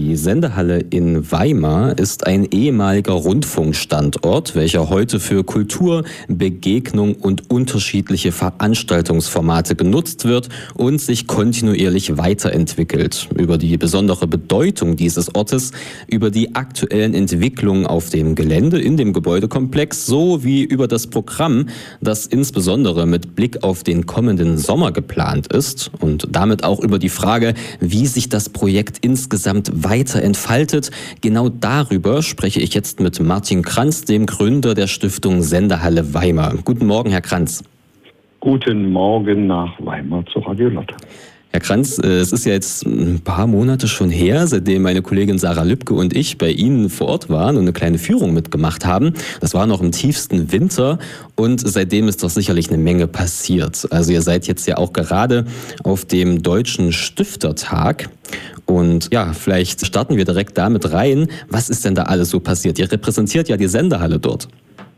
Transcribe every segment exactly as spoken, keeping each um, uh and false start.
Die Sendehalle in Weimar ist ein ehemaliger Rundfunkstandort, welcher heute für Kultur, Begegnung und unterschiedliche Veranstaltungsformate genutzt wird und sich kontinuierlich weiterentwickelt. Über die besondere Bedeutung dieses Ortes, über die aktuellen Entwicklungen auf dem Gelände in dem Gebäudekomplex sowie über das Programm, das insbesondere mit Blick auf den kommenden Sommer geplant ist und damit auch über die Frage, wie sich das Projekt insgesamt weiter entfaltet. Genau darüber spreche ich jetzt mit Martin Kranz, dem Gründer der Stiftung Sendehalle Weimar. Guten Morgen, Herr Kranz. Guten Morgen nach Weimar zu Radio Lotte. Herr Kranz, es ist ja jetzt ein paar Monate schon her, seitdem meine Kollegin Sarah Lübke und ich bei Ihnen vor Ort waren und eine kleine Führung mitgemacht haben. Das war noch im tiefsten Winter und seitdem ist doch sicherlich eine Menge passiert. Also ihr seid jetzt ja auch gerade auf dem Deutschen Stiftertag. Und ja, vielleicht starten wir direkt damit rein. Was ist denn da alles so passiert? Ihr repräsentiert ja die Sendehalle dort.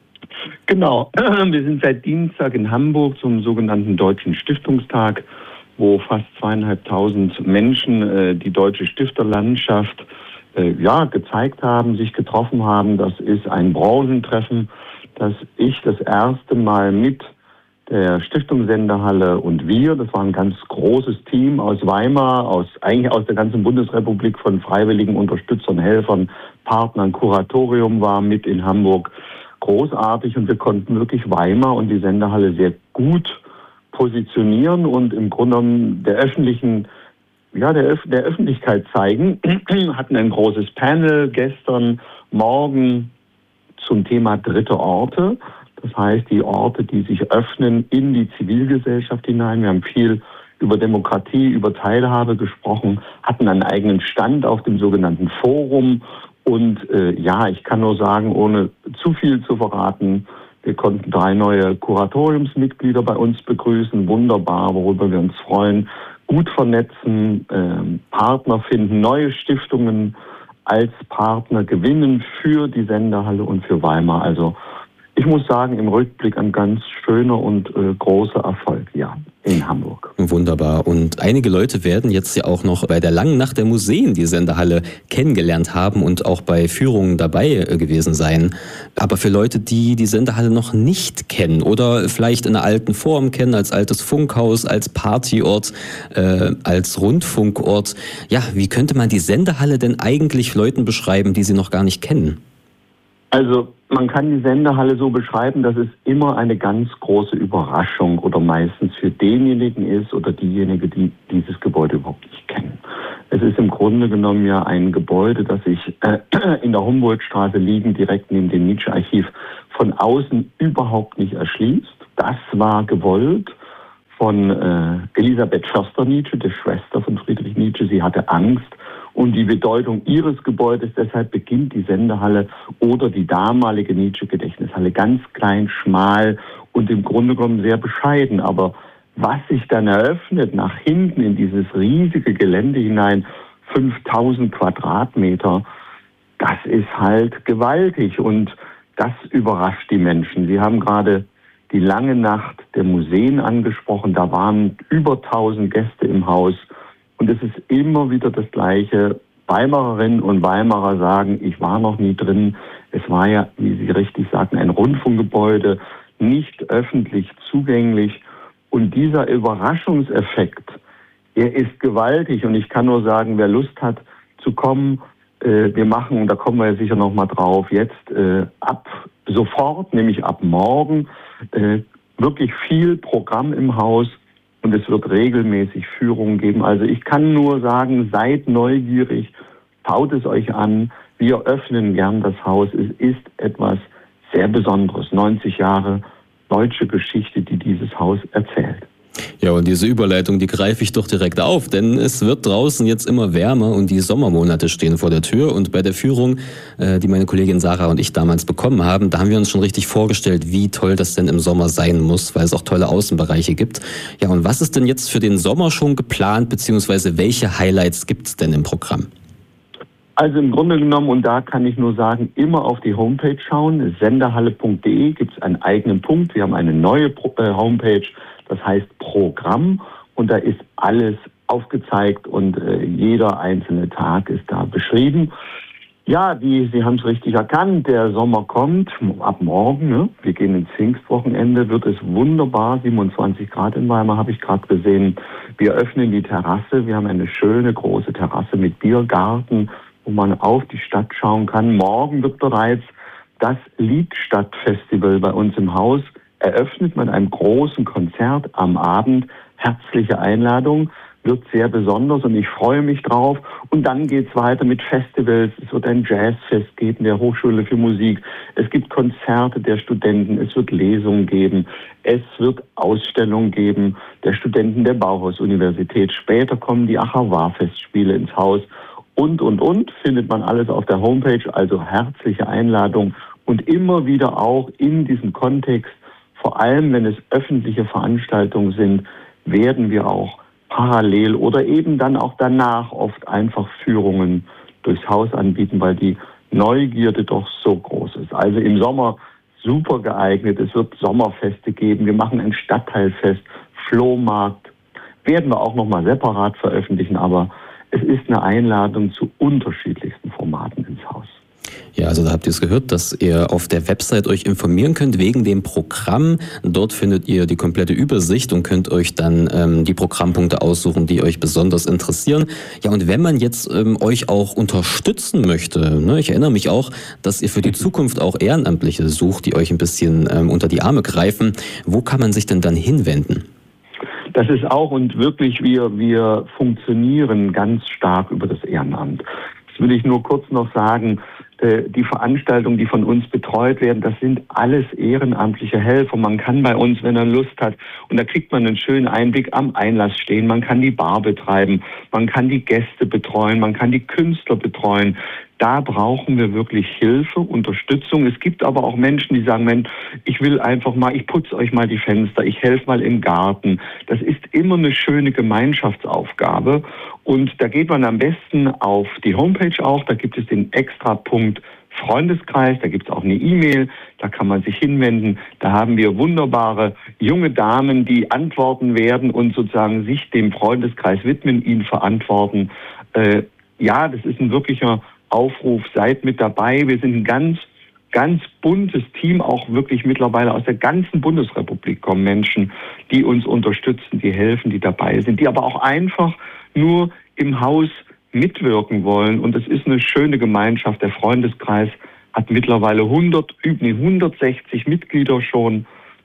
Genau, wir sind seit Dienstag in Hamburg zum sogenannten Deutschen Stiftungstag, wo fast zweieinhalbtausend Menschen äh, die deutsche Stifterlandschaft äh, ja, gezeigt haben, sich getroffen haben. Das ist ein Branchentreffen, das ich das erste Mal mit der Stiftung Sendehalle und wir, das war ein ganz großes Team aus Weimar, aus eigentlich aus der ganzen Bundesrepublik von freiwilligen Unterstützern, Helfern, Partnern, Kuratorium war mit in Hamburg. Großartig und wir konnten wirklich Weimar und die Sendehalle sehr gut positionieren und im Grunde genommen der öffentlichen, ja, der, Öf- der Öffentlichkeit zeigen. Hatten ein großes Panel gestern Morgen zum Thema dritte Orte. Das heißt, die Orte, die sich öffnen in die Zivilgesellschaft hinein. Wir haben viel über Demokratie, über Teilhabe gesprochen, hatten einen eigenen Stand auf dem sogenannten Forum. Und äh, ja, ich kann nur sagen, ohne zu viel zu verraten, wir konnten drei neue Kuratoriumsmitglieder bei uns begrüßen. Wunderbar, worüber wir uns freuen. Gut vernetzen, äh, Partner finden, neue Stiftungen als Partner gewinnen für die Sendehalle und für Weimar. Also ich muss sagen, im Rückblick ein ganz schöner und äh, großer Erfolg, ja, in Hamburg. Wunderbar. Und einige Leute werden jetzt ja auch noch bei der langen Nacht der Museen die Sendehalle kennengelernt haben und auch bei Führungen dabei äh, gewesen sein. Aber für Leute, die die Sendehalle noch nicht kennen oder vielleicht in einer alten Form kennen, als altes Funkhaus, als Partyort, äh, als Rundfunkort, ja, wie könnte man die Sendehalle denn eigentlich Leuten beschreiben, die sie noch gar nicht kennen? Also man kann die Sendehalle so beschreiben, dass es immer eine ganz große Überraschung oder meistens für denjenigen ist oder diejenige, die dieses Gebäude überhaupt nicht kennen. Es ist im Grunde genommen ja ein Gebäude, das sich äh, in der Humboldtstraße liegend direkt neben dem Nietzsche-Archiv von außen überhaupt nicht erschließt. Das war gewollt von äh, Elisabeth Förster-Nietzsche, der Schwester von Friedrich Nietzsche. Sie hatte Angst um die Bedeutung ihres Gebäudes. Deshalb beginnt die Sendehalle oder die damalige Nietzsche-Gedächtnishalle ganz klein, schmal und im Grunde genommen sehr bescheiden. Aber was sich dann eröffnet nach hinten in dieses riesige Gelände hinein, fünftausend Quadratmeter, das ist halt gewaltig und das überrascht die Menschen. Sie haben gerade die lange Nacht der Museen angesprochen. Da waren über tausend Gäste im Haus. Und es ist immer wieder das Gleiche. Weimarerinnen und Weimarer sagen, ich war noch nie drin. Es war ja, wie Sie richtig sagten, ein Rundfunkgebäude, nicht öffentlich zugänglich. Und dieser Überraschungseffekt, er ist gewaltig. Und ich kann nur sagen, wer Lust hat zu kommen, äh, wir machen, und da kommen wir ja sicher noch mal drauf, jetzt äh, ab sofort, nämlich ab morgen, äh, wirklich viel Programm im Haus. Und es wird regelmäßig Führungen geben. Also ich kann nur sagen, seid neugierig, schaut es euch an. Wir öffnen gern das Haus. Es ist etwas sehr Besonderes. neunzig Jahre deutsche Geschichte, die dieses Haus erzählt. Ja, und diese Überleitung, die greife ich doch direkt auf, denn es wird draußen jetzt immer wärmer und die Sommermonate stehen vor der Tür. Und bei der Führung, äh, die meine Kollegin Sarah und ich damals bekommen haben, da haben wir uns schon richtig vorgestellt, wie toll das denn im Sommer sein muss, weil es auch tolle Außenbereiche gibt. Ja, und was ist denn jetzt für den Sommer schon geplant, beziehungsweise welche Highlights gibt es denn im Programm? Also im Grunde genommen, und da kann ich nur sagen, immer auf die Homepage schauen. sendehalle punkt de gibt es einen eigenen Punkt. Wir haben eine neue Pro- äh, Homepage, das heißt Programm. Und da ist alles aufgezeigt und äh, jeder einzelne Tag ist da beschrieben. Ja, die, Sie haben es richtig erkannt, der Sommer kommt, ab morgen, ne? Wir gehen ins Pfingstwochenende, wird es wunderbar, siebenundzwanzig Grad in Weimar, habe ich gerade gesehen. Wir öffnen die Terrasse, wir haben eine schöne große Terrasse mit Biergarten, wo man auf die Stadt schauen kann. Morgen wird bereits das Liedstadtfestival bei uns im Haus eröffnet mit einem großen Konzert am Abend. Herzliche Einladung. Wird sehr besonders und ich freue mich drauf. Und dann geht's weiter mit Festivals. Es wird ein Jazzfest geben der Hochschule für Musik. Es gibt Konzerte der Studenten. Es wird Lesungen geben. Es wird Ausstellungen geben der Studenten der Bauhaus-Universität. Später kommen die Achavar-Festspiele ins Haus. Und, und, und findet man alles auf der Homepage. Also herzliche Einladung. Und immer wieder auch in diesem Kontext, vor allem wenn es öffentliche Veranstaltungen sind, werden wir auch parallel oder eben dann auch danach oft einfach Führungen durchs Haus anbieten, weil die Neugierde doch so groß ist. Also im Sommer super geeignet. Es wird Sommerfeste geben. Wir machen ein Stadtteilfest, Flohmarkt. Werden wir auch nochmal separat veröffentlichen, aber es ist eine Einladung zu unterschiedlichsten Formaten ins Haus. Ja, also da habt ihr es gehört, dass ihr auf der Website euch informieren könnt wegen dem Programm. Dort findet ihr die komplette Übersicht und könnt euch dann ähm, die Programmpunkte aussuchen, die euch besonders interessieren. Ja, und wenn man jetzt ähm, euch auch unterstützen möchte, ne, ich erinnere mich auch, dass ihr für die Zukunft auch Ehrenamtliche sucht, die euch ein bisschen ähm, unter die Arme greifen. Wo kann man sich denn dann hinwenden? Das ist auch und wirklich, wir, wir funktionieren ganz stark über das Ehrenamt. Das will ich nur kurz noch sagen. Die Veranstaltungen, die von uns betreut werden, das sind alles ehrenamtliche Helfer. Man kann bei uns, wenn er Lust hat, und da kriegt man einen schönen Einblick, am Einlass stehen. Man kann die Bar betreiben, man kann die Gäste betreuen, man kann die Künstler betreuen. Da brauchen wir wirklich Hilfe, Unterstützung. Es gibt aber auch Menschen, die sagen, Mensch, ich will einfach mal, ich putze euch mal die Fenster, ich helfe mal im Garten. Das ist immer eine schöne Gemeinschaftsaufgabe. Und da geht man am besten auf die Homepage auch, da gibt es den Extrapunkt Freundeskreis, da gibt es auch eine E-Mail, da kann man sich hinwenden. Da haben wir wunderbare junge Damen, die antworten werden und sozusagen sich dem Freundeskreis widmen, ihn verantworten. Äh, ja, das ist ein wirklicher Aufruf, seid mit dabei. Wir sind ein ganz, ganz buntes Team, auch wirklich mittlerweile aus der ganzen Bundesrepublik kommen Menschen, die uns unterstützen, die helfen, die dabei sind, die aber auch einfach nur im Haus mitwirken wollen. Und es ist eine schöne Gemeinschaft. Der Freundeskreis hat mittlerweile hundert, nee, hundertsechzig Mitglieder schon.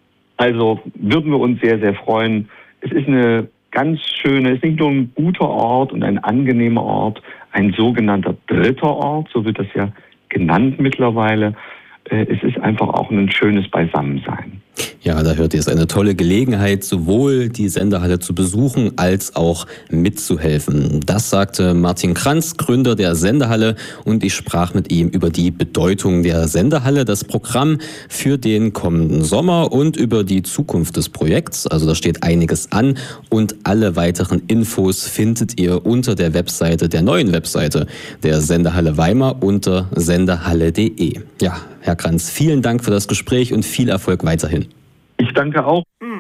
Also würden wir uns sehr, sehr freuen. Es ist eine ganz schöne, es ist nicht nur ein guter Ort und ein angenehmer Ort, ein sogenannter dritter Ort, so wird das ja genannt mittlerweile. Es ist einfach auch ein schönes Beisammensein. Ja, da hört ihr es, eine tolle Gelegenheit, sowohl die Sendehalle zu besuchen, als auch mitzuhelfen. Das sagte Martin Kranz, Gründer der Sendehalle, und ich sprach mit ihm über die Bedeutung der Sendehalle, das Programm für den kommenden Sommer und über die Zukunft des Projekts. Also da steht einiges an und alle weiteren Infos findet ihr unter der Webseite, der neuen Webseite der Sendehalle Weimar unter sendehalle punkt de. Ja, Herr Kranz, vielen Dank für das Gespräch und viel Erfolg weiterhin. Ich danke auch.